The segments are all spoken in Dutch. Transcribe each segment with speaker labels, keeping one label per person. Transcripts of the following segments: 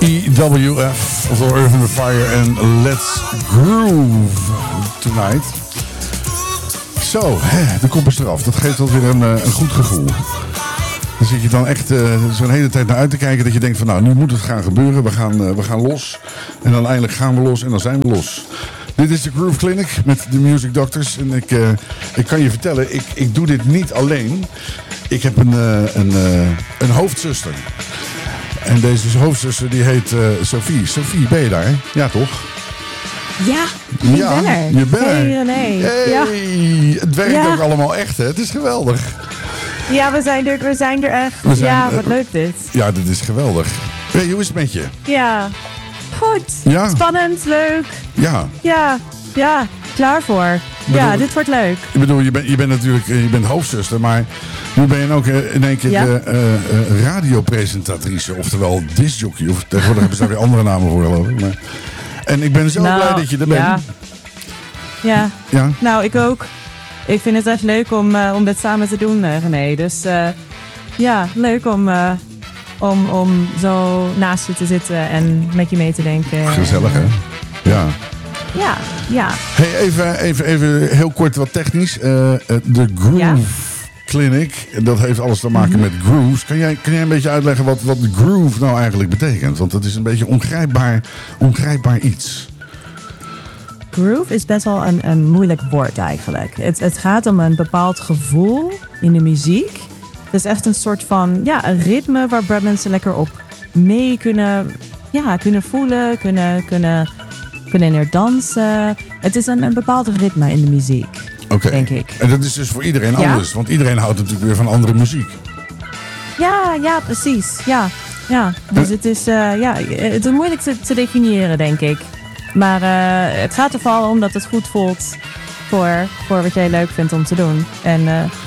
Speaker 1: EWF of the Earth and the Fire en Let's Groove Tonight. Zo, de kop is eraf. Dat geeft alweer een goed gevoel. Dan zit je dan echt zo'n hele tijd naar uit te kijken dat je denkt van nou, nu moet het gaan gebeuren. We gaan los. En dan eindelijk gaan we los en dan zijn we los. Dit is de Groove Clinic met de Music Doctors. En ik kan je vertellen, ik doe dit niet alleen. Ik heb een hoofdzuster. En deze hoofdzuster die heet Sophie. Sophie, ben je daar? Ja, toch?
Speaker 2: Ja, ik ben er.
Speaker 1: Je bent er.
Speaker 2: Hey René.
Speaker 1: Hey,
Speaker 2: ja.
Speaker 1: Het werkt ook allemaal echt, hè? Het is geweldig.
Speaker 2: Ja, we zijn er echt. Wat leuk dit.
Speaker 1: Ja, dit is geweldig. Hey, hoe is het met je?
Speaker 2: Ja, goed.
Speaker 1: Ja.
Speaker 2: Spannend, leuk.
Speaker 1: Ja.
Speaker 2: Ja, klaar voor. Ja, dit wordt leuk.
Speaker 1: Ik bedoel, je bent natuurlijk je bent hoofdzuster, maar nu ben je ook in één keer de radiopresentatrice, oftewel discjockey. Of tegenwoordig hebben ze daar weer andere namen voor, geloof ik. Maar... En ik ben zo blij dat je er bent.
Speaker 2: Ja. Nou, ik ook. Ik vind het echt leuk om dit samen te doen, René. Dus leuk om zo naast je te zitten en met je mee te denken.
Speaker 1: Gezellig, hè? Ja.
Speaker 2: Ja.
Speaker 1: Hey, even heel kort wat technisch. De Groove Clinic, dat heeft alles te maken met grooves. Kan jij een beetje uitleggen wat de groove nou eigenlijk betekent? Want het is een beetje ongrijpbaar iets.
Speaker 2: Groove is best wel een moeilijk woord eigenlijk. Het gaat om een bepaald gevoel in de muziek. Het is echt een soort van een ritme waar mensen lekker op mee kunnen voelen, kunnen er dansen. Het is een bepaald ritme in de muziek, denk ik.
Speaker 1: En dat is dus voor iedereen anders, want iedereen houdt natuurlijk weer van andere muziek.
Speaker 2: Ja, precies. Ja. Dus het is moeilijk te definiëren, denk ik. Maar het gaat er vooral om dat het goed voelt voor wat jij leuk vindt om te doen. En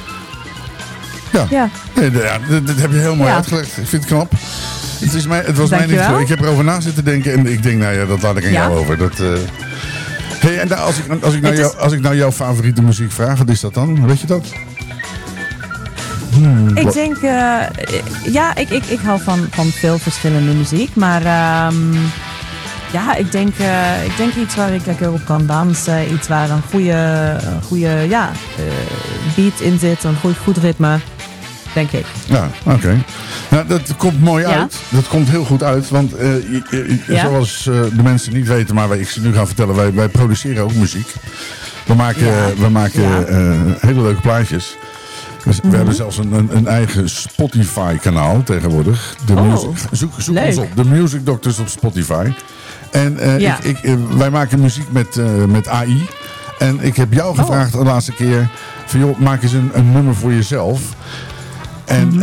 Speaker 1: dat heb je heel mooi uitgelegd. Ik vind het knap. Het was mij niet zo. Ik heb erover na zitten denken en ik denk, nou ja, dat laat ik aan jou over. Hey, en als ik nou jouw favoriete muziek vraag, wat is dat dan? Weet je dat?
Speaker 2: Ik denk, ik hou van veel verschillende muziek, maar ik denk iets waar ik lekker op kan dansen, iets waar een goede beat in zit, een goed ritme, denk ik.
Speaker 1: Ja, oké. Nou, dat komt mooi uit. Dat komt heel goed uit, want zoals de mensen niet weten, maar ik ze nu gaan vertellen, wij produceren ook muziek. We maken hele leuke plaatjes. Dus we hebben zelfs een eigen Spotify-kanaal tegenwoordig. Zoek ons op. De Music Doctors op Spotify. En wij maken muziek met AI. En ik heb jou gevraagd de laatste keer van joh, maak eens een nummer voor jezelf. En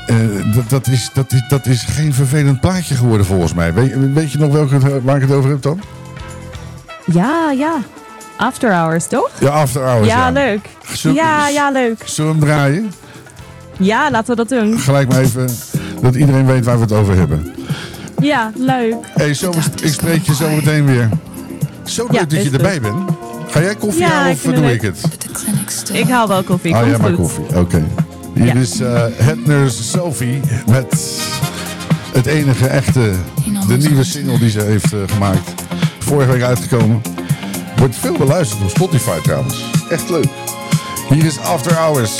Speaker 1: dat is geen vervelend plaatje geworden volgens mij. Weet je nog waar ik het over heb dan?
Speaker 2: Ja. After Hours, toch?
Speaker 1: Ja, After Hours.
Speaker 2: Ja, leuk. Leuk.
Speaker 1: Zullen we hem draaien?
Speaker 2: Ja, laten we dat doen.
Speaker 1: Gelijk maar even, dat iedereen weet waar we het over hebben.
Speaker 2: Ja, leuk.
Speaker 1: Hey, ik spreek je zo meteen weer. Zo leuk dat je erbij bent. Ga jij koffie halen of doe ik het?
Speaker 2: Ik haal wel koffie.
Speaker 1: Oh ja, maar koffie. Oké. Hier is Hetner's Sophie met het enige echte, de nieuwe single die ze heeft gemaakt. Vorige week uitgekomen. Wordt veel beluisterd op Spotify trouwens. Echt leuk. Hier is After Hours.